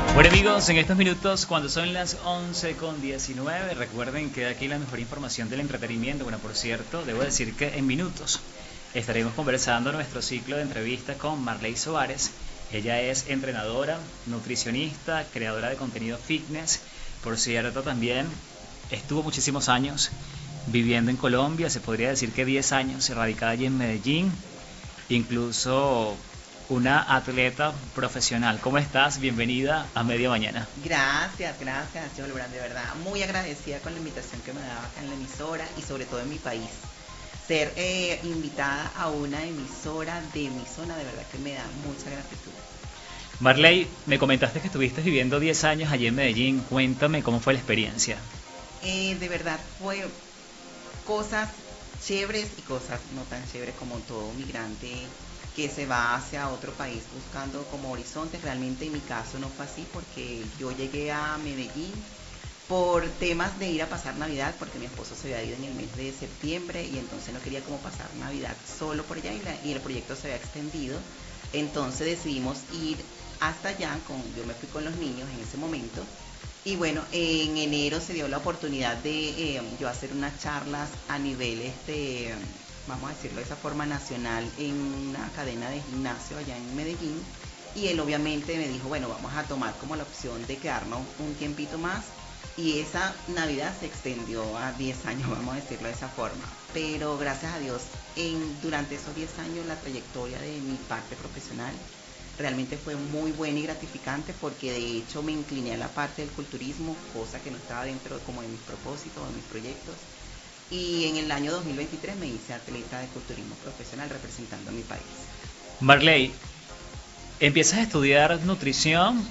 Bueno amigos, en estos minutos cuando son las 11:19, recuerden que aquí la mejor información del entretenimiento. Bueno, por cierto, debo decir que en minutos estaremos conversando nuestro ciclo de entrevistas con Marley Soares. Ella es entrenadora, nutricionista, creadora de contenido fitness. Por cierto, también estuvo muchísimos años viviendo en Colombia, se podría decir que 10 años, radicada allí en Medellín, incluso una atleta profesional. ¿Cómo estás? Bienvenida a Media Mañana. Gracias, Joel, de verdad, muy agradecida con la invitación que me daba acá en la emisora y sobre todo en mi país. Ser invitada a una emisora de mi zona, de verdad que me da mucha gratitud. Marley, me comentaste que estuviste viviendo 10 años allí en Medellín. Cuéntame cómo fue la experiencia. De verdad fue cosas chéveres y cosas no tan chéveres como todo migrante que se va hacia otro país buscando como horizontes. Realmente en mi caso no fue así porque yo llegué a Medellín por temas de ir a pasar Navidad, porque mi esposo se había ido en el mes de septiembre y entonces no quería como pasar Navidad solo por allá y el proyecto se había extendido. Entonces decidimos ir hasta allá, yo me fui con los niños en ese momento. Y bueno, en enero se dio la oportunidad de yo hacer unas charlas a nivel, vamos a decirlo de esa forma, nacional en una cadena de gimnasio allá en Medellín. Y él obviamente me dijo, bueno, vamos a tomar como la opción de quedarnos un tiempito más. Y esa Navidad se extendió a 10 años, vamos a decirlo de esa forma. Pero gracias a Dios, durante esos 10 años la trayectoria de mi parte profesional realmente fue muy buena y gratificante porque de hecho me incliné a la parte del culturismo, cosa que no estaba dentro como de mis propósitos, de mis proyectos. Y en el año 2023 me hice atleta de culturismo profesional representando a mi país. Marley, empiezas a estudiar nutrición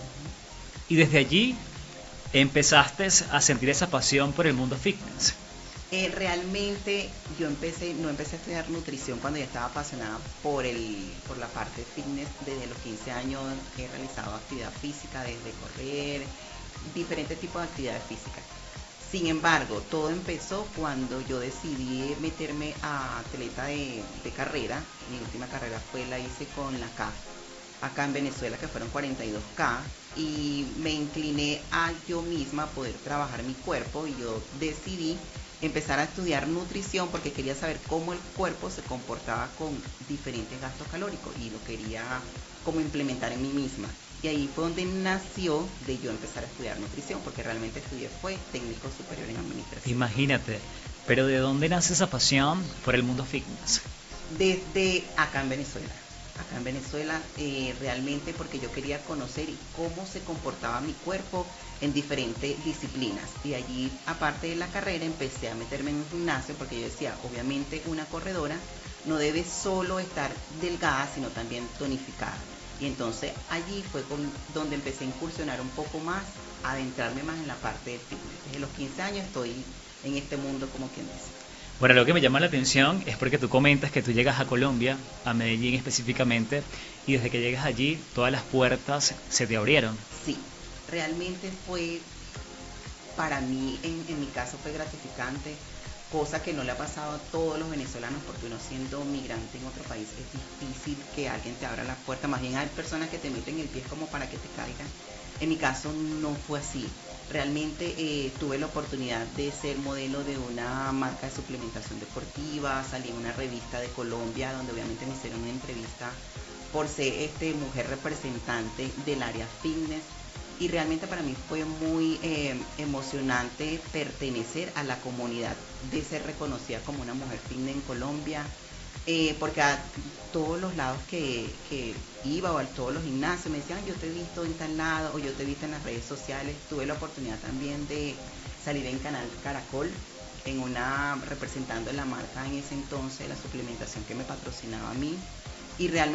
y desde allí empezaste a sentir esa pasión por el mundo fitness. Realmente yo no empecé a estudiar nutrición cuando ya estaba apasionada por la parte fitness. Desde los 15 años he realizado actividad física, desde correr, diferentes tipos de actividades físicas. Sin embargo, todo empezó cuando yo decidí meterme a atleta de carrera. Mi última carrera la hice con la CAF acá en Venezuela, que fueron 42K, y me incliné a yo misma poder trabajar mi cuerpo y yo decidí empezar a estudiar nutrición porque quería saber cómo el cuerpo se comportaba con diferentes gastos calóricos y lo quería como implementar en mí misma. Y ahí fue donde nació de yo empezar a estudiar nutrición, porque realmente estudié fue técnico superior en administración. Imagínate, pero ¿de dónde nace esa pasión por el mundo fitness? Desde acá en Venezuela. Acá en Venezuela realmente porque yo quería conocer cómo se comportaba mi cuerpo en diferentes disciplinas. Y allí, aparte de la carrera, empecé a meterme en un gimnasio porque yo decía, obviamente una corredora no debe solo estar delgada, sino también tonificada. Y entonces allí fue donde empecé a incursionar un poco más, a adentrarme más en la parte de fitness. Desde los 15 años estoy en este mundo, como quien dice. Bueno, lo que me llama la atención es porque tú comentas que tú llegas a Colombia, a Medellín específicamente, y desde que llegas allí todas las puertas se te abrieron. Sí, realmente fue, para mí, en mi caso fue gratificante, cosa que no le ha pasado a todos los venezolanos, porque uno siendo migrante en otro país es difícil que alguien te abra la puerta, más bien hay personas que te meten el pie como para que te caigan. En mi caso no fue así. Realmente tuve la oportunidad de ser modelo de una marca de suplementación deportiva, salí en una revista de Colombia donde obviamente me hicieron una entrevista por ser mujer representante del área fitness. Y realmente para mí fue muy emocionante pertenecer a la comunidad de ser reconocida como una mujer fitness en Colombia, porque a todos los lados que iba o a todos los gimnasios me decían, yo te he visto en tal lado o yo te he visto en las redes sociales. Tuve la oportunidad también de salir en Canal Caracol representando la marca en ese entonces, la suplementación que me patrocinaba a mí, y realmente